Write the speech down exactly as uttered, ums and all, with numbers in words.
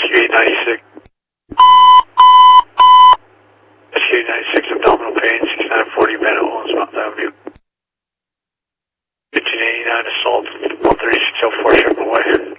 Rescue eight ninety-six. Rescue eight ninety-six, abdominal pain, sixty-nine forty, Bennett Owens, Mountain Avenue. fifteen eighty-nine, assault, one thirty-six oh four, ship away.